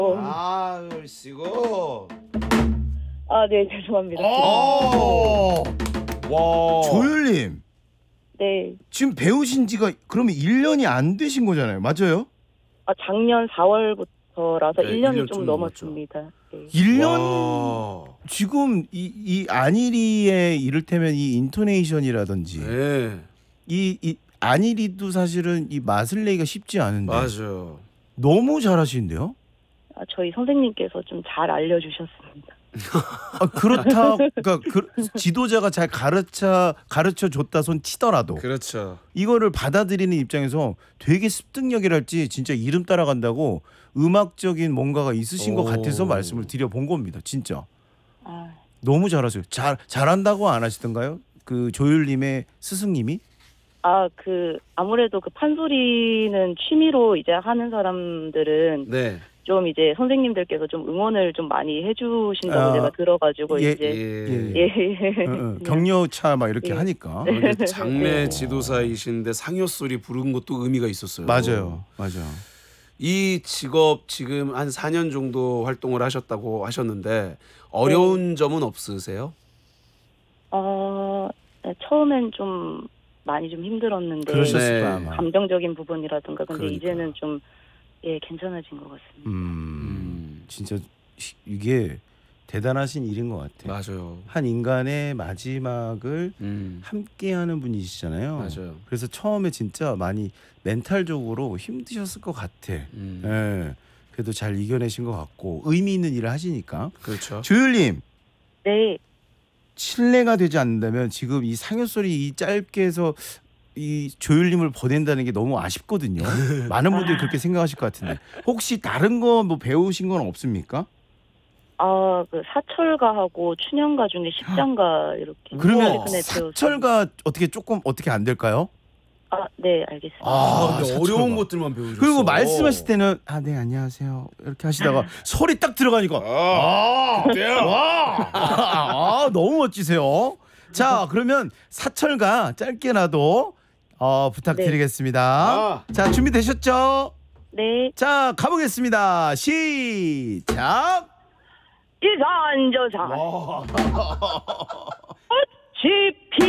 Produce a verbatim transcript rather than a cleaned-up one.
아, 쓰고. 아, 네, 죄송합니다. 오. 와. 조율님 네. 지금 배우신 지가 그러면 일 년이 안 되신 거잖아요. 맞아요? 아, 작년 사월부터라서 네, 일 년이 일 년 좀 좀 넘었습니다. 네. 일 년 와. 지금 이, 이 안일이의 이를테면 이 인토네이션이라든지 네. 이, 이 안일이도 사실은 이 맛을 내기가 쉽지 않은데 맞아요. 너무 잘하시는데요? 아, 저희 선생님께서 좀 잘 알려주셨습니다. 아, 그렇다. 그러니까 그, 지도자가 잘 가르쳐 가르쳐 줬다 손 치더라도 그렇죠. 이거를 받아들이는 입장에서 되게 습득력이랄지 진짜 이름 따라간다고 음악적인 뭔가가 있으신 것 오. 같아서 말씀을 드려본 겁니다. 진짜 아, 너무 잘하세요. 잘 잘한다고 안 하시던가요? 그 조율님의 스승님이? 아, 그 아무래도 그 판소리는 취미로 이제 하는 사람들은 네. 좀 이제 선생님들께서 좀 응원을 좀 많이 해주신다고 아, 제가 들어가지고 예, 이제 예. 예, 예. 어, 어, 격려차 막 이렇게 예. 하니까 근데 장례 지도사이신데 상여 소리 부른 것도 의미가 있었어요. 맞아요, 맞아. 이 직업 지금 한 사 년 정도 활동을 하셨다고 하셨는데 어려운 점은 없으세요? 어, 네, 처음엔 좀 많이 좀 힘들었는데 그러셨을 네. 거야 아마. 감정적인 부분이라든가 근데 그러니까. 이제는 좀 예, 괜찮아진 것 같습니다. 음, 음. 진짜 시- 이게 대단하신 일인 것 같아. 맞아요. 한 인간의 마지막을 음. 함께하는 분이시잖아요. 맞아요. 그래서 처음에 진짜 많이 멘탈적으로 힘드셨을 것 같아. 음. 예. 그래도 잘 이겨내신 것 같고 의미 있는 일을 하시니까. 그렇죠. 조율님 네, 신뢰가 되지 않는다면 지금 이 상여 소리 이 짧게 해서 이 조율님을 보낸다는 게 너무 아쉽거든요. 많은 분들이 그렇게 생각하실 것 같은데 혹시 다른 거 뭐 배우신 건 없습니까? 아, 그 사철가하고 춘향가 중에 십장가 이렇게 그러면 최근에 배웠어요. 사철가 어떻게 조금 어떻게 안 될까요? 아, 네, 알겠습니다. 아, 근데 사철가. 어려운 것들만 배우셨어. 그리고 말씀하실 때는 아, 네, 안녕하세요. 이렇게 하시다가 소리 딱 들어가니까 아, 와, 아, 너무 멋지세요. 자, 그러면 사철가 짧게라도 어, 부탁드리겠습니다. 아. 자, 준비되셨죠? 네, 자, 가보겠습니다. 시작. 이산저산 와. 지피